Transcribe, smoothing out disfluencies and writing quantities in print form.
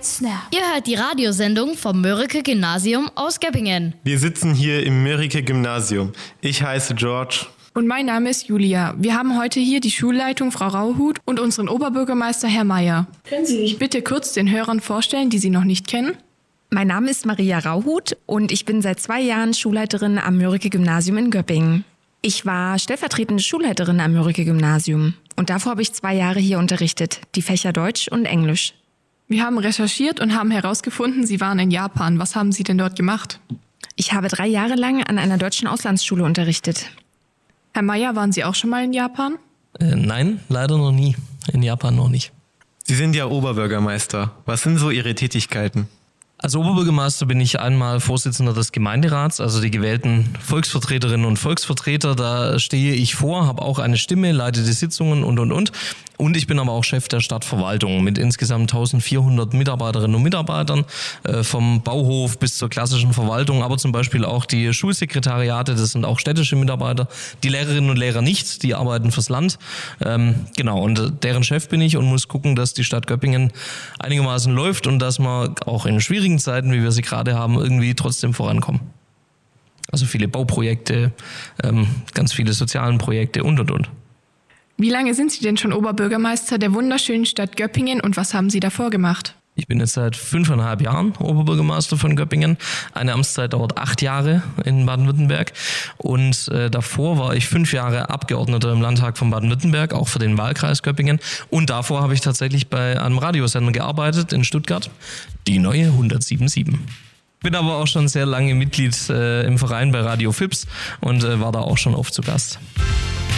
jetzt näher. Ihr hört die Radiosendung vom Mörike-Gymnasium aus Göppingen. Wir sitzen hier im Mörike-Gymnasium. Ich heiße George. Und mein Name ist Julia. Wir haben heute hier die Schulleitung Frau Rauhut und unseren Oberbürgermeister Herr Meier. Können Sie sich bitte kurz den Hörern vorstellen, die Sie noch nicht kennen? Mein Name ist Maria Rauhut und ich bin seit 2 Jahren Schulleiterin am Mörike-Gymnasium in Göppingen. Ich war stellvertretende Schulleiterin am Mörike-Gymnasium und davor habe ich 2 Jahre hier unterrichtet, die Fächer Deutsch und Englisch. Wir haben recherchiert und haben herausgefunden, Sie waren in Japan. Was haben Sie denn dort gemacht? Ich habe 3 Jahre lang an einer deutschen Auslandsschule unterrichtet. Herr Meier, waren Sie auch schon mal in Japan? Nein, leider noch nie. In Japan noch nicht. Sie sind ja Oberbürgermeister. Was sind so Ihre Tätigkeiten? Als Oberbürgermeister bin ich einmal Vorsitzender des Gemeinderats, also die gewählten Volksvertreterinnen und Volksvertreter. Da stehe ich vor, habe auch eine Stimme, leite die Sitzungen und. Und ich bin aber auch Chef der Stadtverwaltung mit insgesamt 1400 Mitarbeiterinnen und Mitarbeitern, vom Bauhof bis zur klassischen Verwaltung, aber zum Beispiel auch die Schulsekretariate, das sind auch städtische Mitarbeiter, die Lehrerinnen und Lehrer nicht, die arbeiten fürs Land. Und deren Chef bin ich und muss gucken, dass die Stadt Göppingen einigermaßen läuft und dass man auch in schwierigen Zeiten, wie wir sie gerade haben, irgendwie trotzdem vorankommen. Also viele Bauprojekte, ganz viele sozialen Projekte und. Wie lange sind Sie denn schon Oberbürgermeister der wunderschönen Stadt Göppingen und was haben Sie davor gemacht? Ich bin jetzt seit 5,5 Jahren Oberbürgermeister von Göppingen. Eine Amtszeit dauert 8 Jahre in Baden-Württemberg. Und davor war ich 5 Jahre Abgeordneter im Landtag von Baden-Württemberg, auch für den Wahlkreis Göppingen. Und davor habe ich tatsächlich bei einem Radiosender gearbeitet in Stuttgart, die neue 107.7. Bin aber auch schon sehr lange Mitglied im Verein bei Radio Fips und war da auch schon oft zu Gast.